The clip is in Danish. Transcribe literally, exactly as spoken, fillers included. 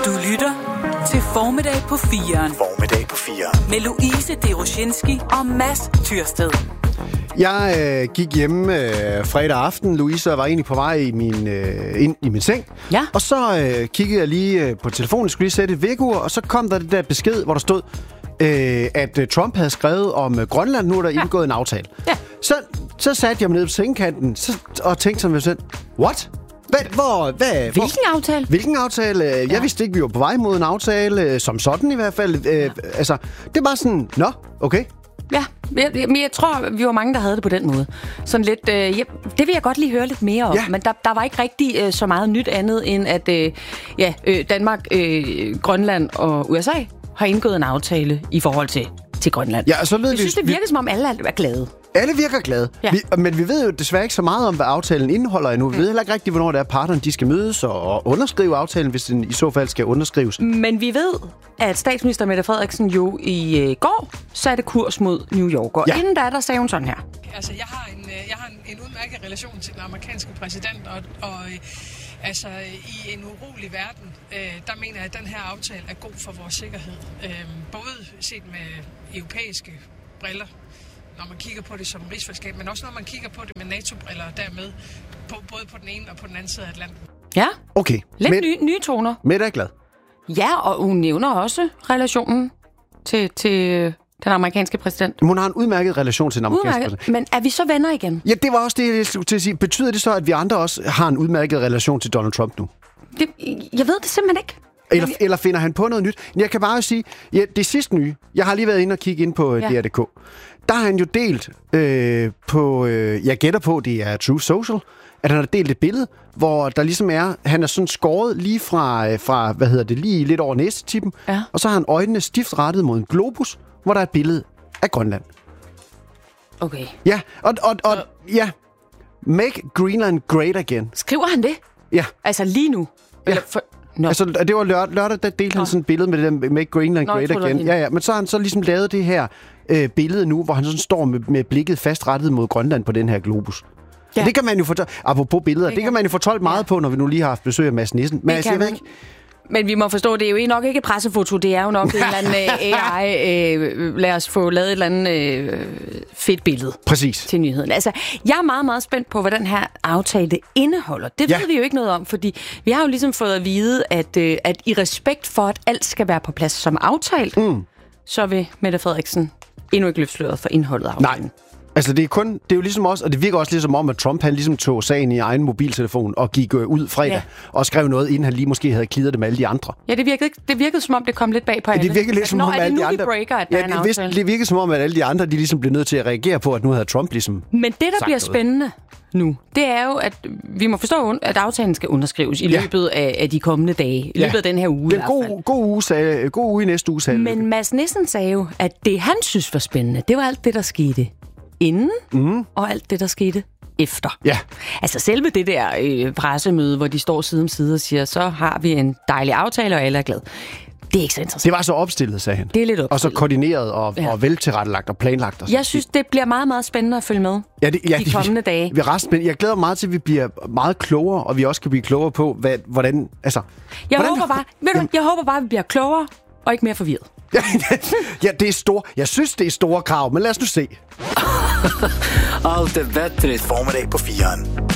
Du lytter til Formiddag på firen. Formiddag på firen. Med Louise Deroshinski og Mads Tyrsted. Jeg øh, gik hjemme øh, fredag aften. Louise var egentlig på vej i min, øh, ind i min seng. Ja. Og så øh, kiggede jeg lige øh, på telefonen, skulle lige sætte et vækkeur, og så kom der det der besked, hvor der stod, øh, at øh, Trump havde skrevet om øh, Grønland. Nu er der ja. indgået en aftale. Ja. Så, så satte jeg mig ned på sengekanten så, og tænkte sådan, selv, what? Hvad, hvor, hvad, Hvilken hvor, aftale? Hvilken aftale? Jeg Ja. vidste ikke, vi var på vej mod en aftale, som sådan i hvert fald. Øh, altså, det var sådan, nå, okay. Ja, jeg, men jeg tror, vi var mange, der havde det på den måde. Sådan lidt, øh, ja, det vil jeg godt lige høre lidt mere om, Ja. men der, der var ikke rigtig øh, så meget nyt andet, end at øh, ja, øh, Danmark, øh, Grønland og U S A har indgået en aftale i forhold til, til Grønland. Ja, og så ved jeg vi, synes, det virker, som om alle er glade. Alle virker glade. Ja. Vi, men vi ved jo desværre ikke så meget om, hvad aftalen indeholder endnu. Vi ved heller ikke rigtigt, hvornår det er, parterne de skal mødes og, og underskrive aftalen, hvis den i så fald skal underskrives. Men vi ved, at statsminister Mette Frederiksen jo i øh, går satte kurs mod New York. Og Ja. inden da, der sagde hun sådan her. Altså, jeg har en, øh, jeg har en, en udmærket relation til den amerikanske præsident, og, og øh, altså, i en urolig verden, øh, der mener jeg, at den her aftale er god for vores sikkerhed. Øh, både set med europæiske briller, når man kigger på det som rigsfællesskab, men også når man kigger på det med NATO-briller dermed, på, både på den ene og på den anden side af Atlanten. Ja, Okay. lidt Men, nye, nye toner. Mette er glad. Ja, og hun nævner også relationen til, til den amerikanske præsident. Hun har en udmærket relation til den amerikanske Udmærket. præsident. Men er vi så venner igen? Ja, det var også det, jeg skulle til at sige. Betyder det så, at vi andre også har en udmærket relation til Donald Trump nu? Det, jeg ved det simpelthen ikke. Eller, eller finder han på noget nyt? Jeg kan bare sige, ja, det sidste nye, jeg har lige været inde og kigge ind på Ja. ja. D R punktum d k. Der har han jo delt øh, på, øh, jeg gætter på, det er True Social, at han har delt et billede, hvor der ligesom er, han er sådan skåret lige fra, øh, fra hvad hedder det, lige lidt over næsetippen, Ja. og så har han øjnene stift rettet mod en globus, hvor der er et billede af Grønland. Okay. Ja, og, og, og ja, make Greenland great again. Skriver han det? Ja, Altså lige nu? Ja. Eller for... Nå. altså det var lørdag, lørdag der delte han Nå. sådan et billede med det der Make Greenland Nå, jeg great troede, det var again. hende. Ja, ja, men så har han så ligesom lavet det her øh, billede nu, hvor han sådan står med, med blikket fastrettet mod Grønland på den her globus. Ja. Ja. Det kan man jo fortolke, apropos billeder, det, Det det kan- kan man jo fortolke meget Ja. på, når vi nu lige har haft besøg af Mads Nissen. Men Det altså, kan jeg ved man. ikke, Men vi må forstå, det er jo nok ikke et pressefoto, det er jo nok en eller anden øh, A I. Øh, lad os få lavet et eller andet øh, fedt billede præcis. til nyheden. Altså, jeg er meget, meget spændt på, hvad den her aftale indeholder. Det Ja. ved vi jo ikke noget om, fordi vi har jo ligesom fået at vide, at, øh, at i respekt for, at alt skal være på plads som aftalt, mm. så vil Mette Frederiksen endnu ikke løfte sløret for indholdet af aftalen. Nej. Altså, det er kun, det er jo ligesom også, og det virker også ligesom om, at Trump, han ligesom tog sagen i egen mobiltelefon og gik øh, ud fredag Ja. og skrev noget, inden han lige måske havde klidret det med alle de andre. Ja, det virkede, ikke- det virkede som om, det kom lidt bag på alle. Det virkede lidt At, som nå, om, er det alle nu, de andre... vi breaker, at der ja, er en det, vidste, aftale? det virkede som om, at alle de andre, de ligesom blev nødt til at reagere på, at nu havde Trump ligesom... Men det, der sagt bliver noget. spændende nu, det er jo, at vi må forstå, at aftalen skal underskrives i Ja. løbet af, af de kommende dage. I løbet Ja. af den her uge i Den hvert fald. gode, god, uge sagde, god uge i næste uge, sagde Men Mads Nissen sagde jo, at det han synes var spændende, det var alt det, der skete inden, mm. og alt det, der skete efter. Ja. Altså selve det der øh, pressemøde, hvor de står side om side og siger, så har vi en dejlig aftale, og alle er glade. Det er ikke så interessant. Det var så opstillet, sagde han. Det er lidt Og så opstillet. koordineret og, Ja. ja. og veltilrettelagt og planlagt. Og Jeg synes, det bliver meget, meget spændende at følge med ja, det, ja, de kommende vi, dage. Vi er resten, men jeg glæder mig meget til, at vi bliver meget klogere, og vi også kan blive klogere på, hvad, hvordan... Altså, Jeg hvordan, håber bare, ved du, jeg håber bare, at vi bliver klogere og ikke mere forvirret. ja, det er store. Jeg synes, det er store krav, men lad os nu se. Allt är bättre. Formiddag på firen.